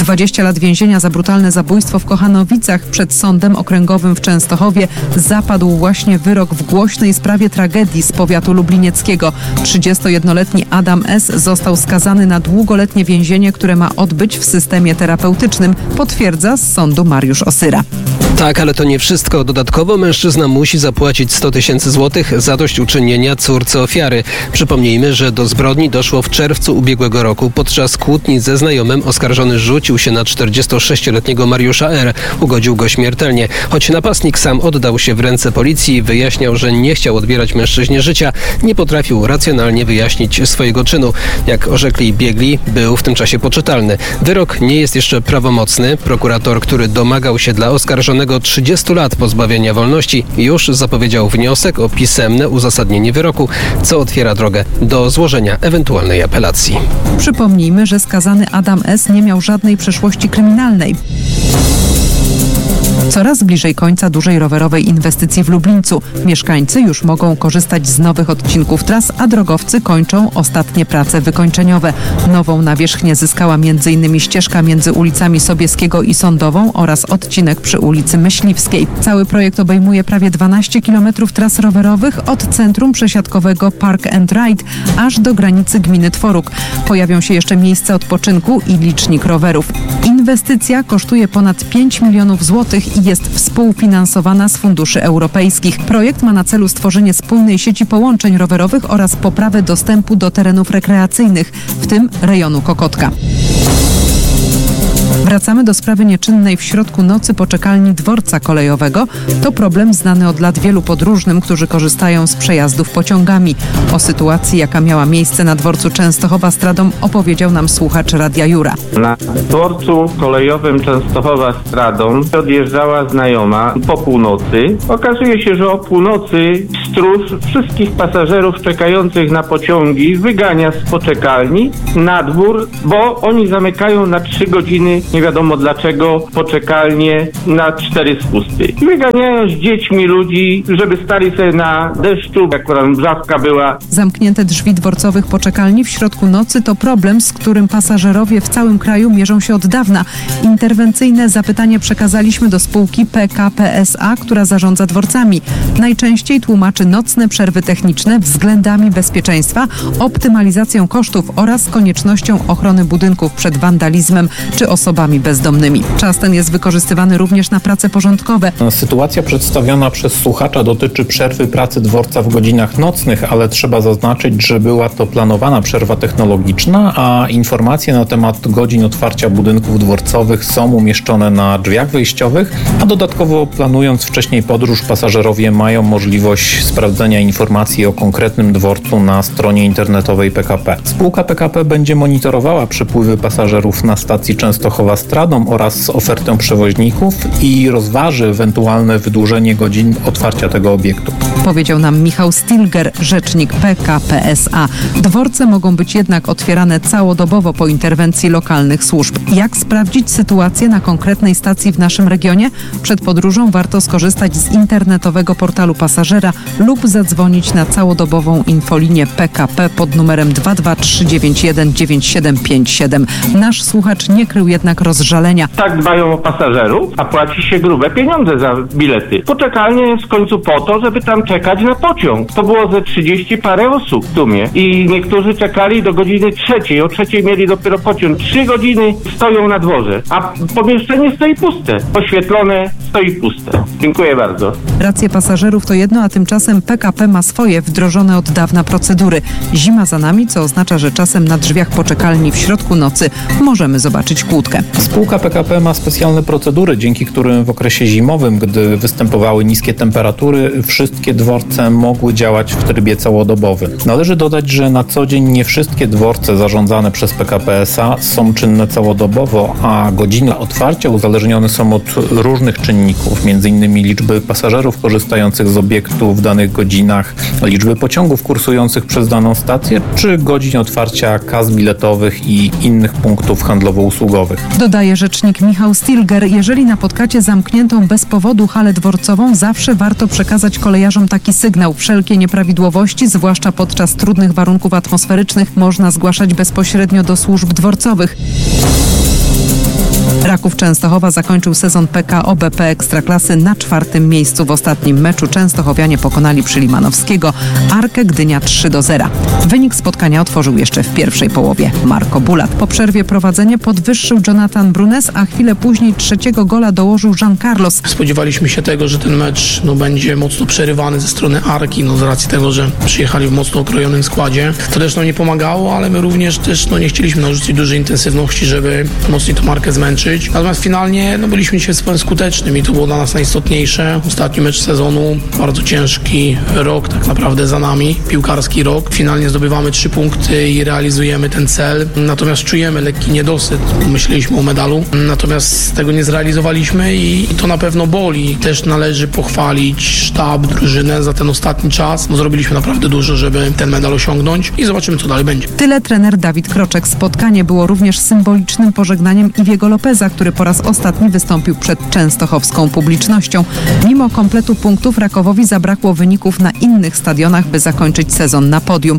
20 lat więzienia za brutalne zabójstwo w Kochanowicach. Przed Sądem Okręgowym w Częstochowie zapadł właśnie wyrok w głośnej sprawie tragedii z powiatu lublinieckiego. 31-letni Adam S. został skazany na długoletnie więzienie, które ma odbyć w systemie terapeutycznym, potwierdza z sądu Mariusz Osyra. Tak, ale to nie wszystko. Dodatkowo mężczyzna musi zapłacić 100 000 złotych zadośćuczynienia córce ofiary. Przypomnijmy, że do zbrodni doszło w czerwcu ubiegłego roku. Podczas kłótni ze znajomym oskarżony rzucił się na 46-letniego Mariusza R. Ugodził go śmiertelnie. Choć napastnik sam oddał się w ręce policji i wyjaśniał, że nie chciał odbierać mężczyźnie życia, nie potrafił racjonalnie wyjaśnić swojego czynu. Jak orzekli biegli, był w tym czasie poczytalny. Wyrok nie jest jeszcze prawomocny. Prokurator, który domagał się dla oskarżonego 30 lat pozbawienia wolności, już zapowiedział wniosek o pisemne uzasadnienie wyroku, co otwiera drogę do złożenia ewentualnej apelacji. Przypomnijmy, że skazany Adam S. nie miał żadnej przeszłości kryminalnej. Coraz bliżej końca dużej rowerowej inwestycji w Lublińcu. Mieszkańcy już mogą korzystać z nowych odcinków tras, a drogowcy kończą ostatnie prace wykończeniowe. Nową nawierzchnię zyskała m.in. ścieżka między ulicami Sobieskiego i Sądową oraz odcinek przy ulicy Myśliwskiej. Cały projekt obejmuje prawie 12 km tras rowerowych od centrum przesiadkowego Park and Ride aż do granicy gminy Tworuk. Pojawią się jeszcze miejsca odpoczynku i licznik rowerów. Inwestycja kosztuje ponad 5 milionów złotych i jest współfinansowana z funduszy europejskich. Projekt ma na celu stworzenie spójnej sieci połączeń rowerowych oraz poprawę dostępu do terenów rekreacyjnych, w tym rejonu Kokotka. Wracamy do sprawy nieczynnej w środku nocy poczekalni dworca kolejowego. To problem znany od lat wielu podróżnym, którzy korzystają z przejazdów pociągami. O sytuacji, jaka miała miejsce na dworcu Częstochowa-Stradom, opowiedział nam słuchacz Radia Jura. Na dworcu kolejowym Częstochowa-Stradom odjeżdżała znajoma po północy. Okazuje się, że o północy stróż wszystkich pasażerów czekających na pociągi wygania z poczekalni na dwór, bo oni zamykają na 3 godziny, nie wiadomo dlaczego, poczekalnie na 4 spusty. I wyganiają z dziećmi ludzi, żeby stali sobie na deszczu, akurat mrzawka była. Zamknięte drzwi dworcowych poczekalni w środku nocy to problem, z którym pasażerowie w całym kraju mierzą się od dawna. Interwencyjne zapytanie przekazaliśmy do spółki PKP SA, która zarządza dworcami. Najczęściej tłumaczy nocne przerwy techniczne względami bezpieczeństwa, optymalizacją kosztów oraz koniecznością ochrony budynków przed wandalizmem czy osobami bezdomnymi. Czas ten jest wykorzystywany również na prace porządkowe. Sytuacja przedstawiona przez słuchacza dotyczy przerwy pracy dworca w godzinach nocnych, ale trzeba zaznaczyć, że była to planowana przerwa technologiczna, a informacje na temat godzin otwarcia budynków dworcowych są umieszczone na drzwiach wyjściowych, a dodatkowo planując wcześniej podróż, pasażerowie mają możliwość sprawdzenia informacji o konkretnym dworcu na stronie internetowej PKP. Spółka PKP będzie monitorowała przepływy pasażerów na stacji Częstochowa-Stradom oraz ofertę przewoźników i rozważy ewentualne wydłużenie godzin otwarcia tego obiektu. Powiedział nam Michał Stilger, rzecznik PKP SA. Dworce mogą być jednak otwierane całodobowo po interwencji lokalnych służb. Jak sprawdzić sytuację na konkretnej stacji w naszym regionie? Przed podróżą warto skorzystać z internetowego portalu pasażera lub zadzwonić na całodobową infolinię PKP pod numerem 22391 9757. Nasz słuchacz nie krył jednak rozżalenia. Tak dbają o pasażerów, a płaci się grube pieniądze za bilety. Poczekalnia jest w końcu po to, żeby tam czekać na pociąg. To było ze 30 parę osób w sumie. I niektórzy czekali do godziny 3. O 3 mieli dopiero pociąg. 3 godziny stoją na dworze, a pomieszczenie stoi puste. Oświetlone, stoi puste. Dziękuję bardzo. Racje pasażerów to jedno, a tymczasem PKP ma swoje wdrożone od dawna procedury. Zima za nami, co oznacza, że czasem na drzwiach poczekalni w środku nocy możemy zobaczyć kłódkę. Spółka PKP ma specjalne procedury, dzięki którym w okresie zimowym, gdy występowały niskie temperatury, wszystkie dworce mogły działać w trybie całodobowym. Należy dodać, że na co dzień nie wszystkie dworce zarządzane przez PKP SA są czynne całodobowo, a godziny otwarcia uzależnione są od różnych czynników, m.in. liczby pasażerów korzystających z obiektu w danych godzinach, liczby pociągów kursujących przez daną stację, czy godzin otwarcia kas biletowych i innych punktów handlowo-usługowych. Dodaje rzecznik Michał Stilger, jeżeli napotkacie zamkniętą bez powodu halę dworcową, zawsze warto przekazać kolejarzom taki sygnał. Wszelkie nieprawidłowości, zwłaszcza podczas trudnych warunków atmosferycznych, można zgłaszać bezpośrednio do służb dworcowych. Raków Częstochowa zakończył sezon PKO BP Ekstraklasy na 4. miejscu. W ostatnim meczu częstochowianie pokonali przy Limanowskiego Arkę Gdynia 3-0. Wynik spotkania otworzył jeszcze w pierwszej połowie Marko Bulat. Po przerwie prowadzenie podwyższył Jonathan Brunes, a chwilę później trzeciego gola dołożył Jean Carlos. Spodziewaliśmy się tego, że ten mecz będzie mocno przerywany ze strony Arki, z racji tego, że przyjechali w mocno okrojonym składzie. To też nam nie pomagało, ale my również też nie chcieliśmy narzucić dużej intensywności, żeby mocniej tą Markę zmęczyć. Natomiast finalnie byliśmy dzisiaj skuteczni i to było dla nas najistotniejsze. Ostatni mecz sezonu, bardzo ciężki rok tak naprawdę za nami, piłkarski rok. Finalnie zdobywamy 3 punkty i realizujemy ten cel. Natomiast czujemy lekki niedosyt, myśleliśmy o medalu, natomiast tego nie zrealizowaliśmy i to na pewno boli. Też należy pochwalić sztab, drużynę za ten ostatni czas. Zrobiliśmy naprawdę dużo, żeby ten medal osiągnąć i zobaczymy, co dalej będzie. Tyle trener Dawid Kroczek. Spotkanie było również symbolicznym pożegnaniem Iwiego Lopeza, który po raz ostatni wystąpił przed częstochowską publicznością. Mimo kompletu punktów Rakowowi zabrakło wyników na innych stadionach, by zakończyć sezon na podium.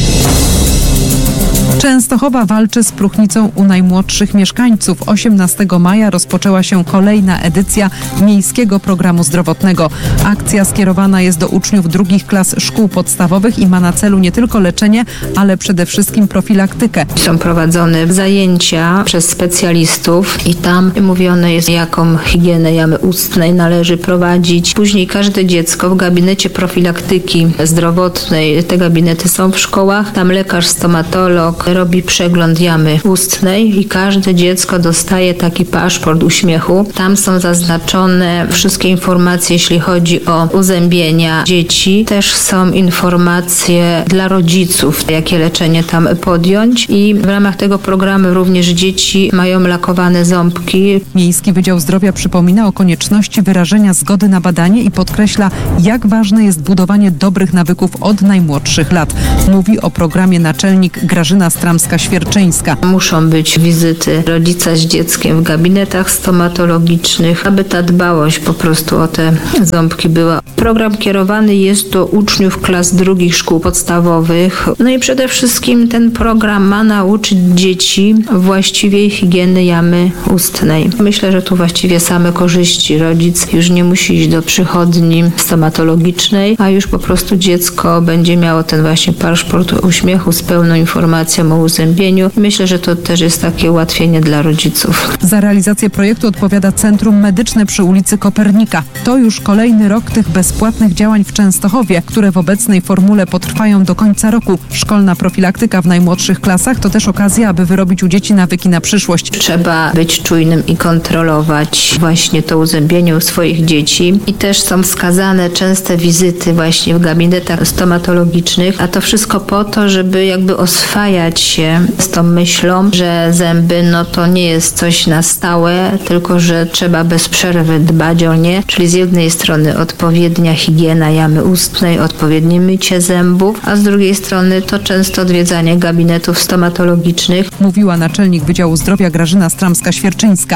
Częstochowa walczy z próchnicą u najmłodszych mieszkańców. 18 maja rozpoczęła się kolejna edycja Miejskiego Programu Zdrowotnego. Akcja skierowana jest do uczniów 2. klas szkół podstawowych i ma na celu nie tylko leczenie, ale przede wszystkim profilaktykę. Są prowadzone zajęcia przez specjalistów i tam mówione jest, jaką higienę jamy ustnej należy prowadzić. Później każde dziecko w gabinecie profilaktyki zdrowotnej, te gabinety są w szkołach, tam lekarz stomatolog robi przegląd jamy ustnej i każde dziecko dostaje taki paszport uśmiechu. Tam są zaznaczone wszystkie informacje, jeśli chodzi o uzębienia dzieci. Też są informacje dla rodziców, jakie leczenie tam podjąć i w ramach tego programu również dzieci mają lakowane ząbki. Miejski Wydział Zdrowia przypomina o konieczności wyrażenia zgody na badanie i podkreśla, jak ważne jest budowanie dobrych nawyków od najmłodszych lat. Mówi o programie naczelnik Grażyna Stramska-Świerczyńska. Muszą być wizyty rodzica z dzieckiem w gabinetach stomatologicznych, aby ta dbałość po prostu o te ząbki była. Program kierowany jest do uczniów klas 2 szkół podstawowych. No i przede wszystkim ten program ma nauczyć dzieci właściwej higieny jamy ustnej. Myślę, że tu właściwie same korzyści. Rodzic już nie musi iść do przychodni stomatologicznej, a już po prostu dziecko będzie miało ten właśnie paszport uśmiechu z pełną informacją o uzębieniu. Myślę, że to też jest takie ułatwienie dla rodziców. Za realizację projektu odpowiada Centrum Medyczne przy ulicy Kopernika. To już kolejny rok tych bezpłatnych działań w Częstochowie, które w obecnej formule potrwają do końca roku. Szkolna profilaktyka w najmłodszych klasach to też okazja, aby wyrobić u dzieci nawyki na przyszłość. Trzeba być czujnym i kontrolować właśnie to uzębienie u swoich dzieci. I też są wskazane częste wizyty właśnie w gabinetach stomatologicznych, a to wszystko po to, żeby jakby oswajać się z tą myślą, że zęby to nie jest coś na stałe, tylko że trzeba bez przerwy dbać o nie, czyli z jednej strony odpowiednia higiena jamy ustnej, odpowiednie mycie zębów, a z drugiej strony to często odwiedzanie gabinetów stomatologicznych. Mówiła naczelnik Wydziału Zdrowia Grażyna Stramska-Świerczyńska.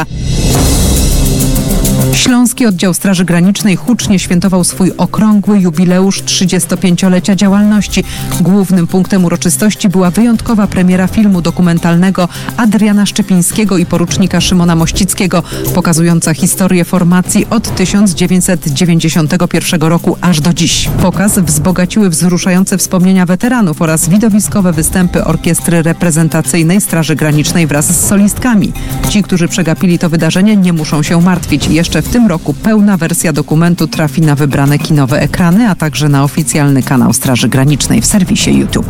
Śląski Oddział Straży Granicznej hucznie świętował swój okrągły jubileusz 35-lecia działalności. Głównym punktem uroczystości była wyjątkowa premiera filmu dokumentalnego Adriana Szczepińskiego i porucznika Szymona Mościckiego, pokazująca historię formacji od 1991 roku aż do dziś. Pokaz wzbogaciły wzruszające wspomnienia weteranów oraz widowiskowe występy orkiestry reprezentacyjnej Straży Granicznej wraz z solistkami. Ci, którzy przegapili to wydarzenie, nie muszą się martwić. Jeszcze w tym roku pełna wersja dokumentu trafi na wybrane kinowe ekrany, a także na oficjalny kanał Straży Granicznej w serwisie YouTube.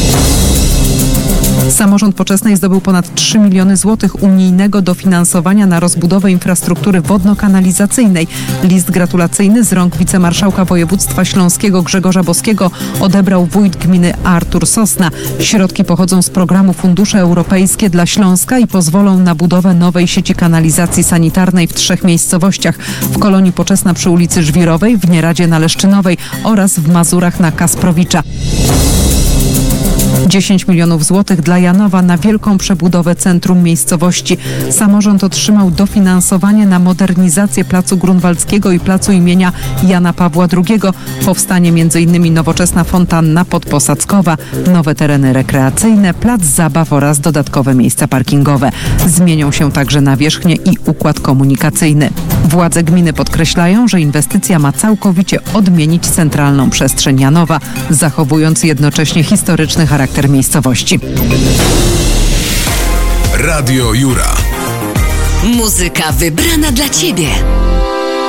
Samorząd Poczesnej zdobył ponad 3 miliony złotych unijnego dofinansowania na rozbudowę infrastruktury wodno-kanalizacyjnej. List gratulacyjny z rąk wicemarszałka województwa śląskiego Grzegorza Boskiego odebrał wójt gminy Artur Sosna. Środki pochodzą z programu Fundusze Europejskie dla Śląska i pozwolą na budowę nowej sieci kanalizacji sanitarnej w 3 miejscowościach. W Kolonii Poczesna przy ulicy Żwirowej, w Nieradzie na Leszczynowej oraz w Mazurach na Kasprowicza. 10 milionów złotych dla Janowa na wielką przebudowę centrum miejscowości. Samorząd otrzymał dofinansowanie na modernizację Placu Grunwaldzkiego i Placu imienia Jana Pawła II. Powstanie m.in. nowoczesna fontanna podposadzkowa, nowe tereny rekreacyjne, plac zabaw oraz dodatkowe miejsca parkingowe. Zmienią się także nawierzchnie i układ komunikacyjny. Władze gminy podkreślają, że inwestycja ma całkowicie odmienić centralną przestrzeń Janowa, zachowując jednocześnie historyczny charakter miejscowości. Radio Jura. Muzyka wybrana dla Ciebie.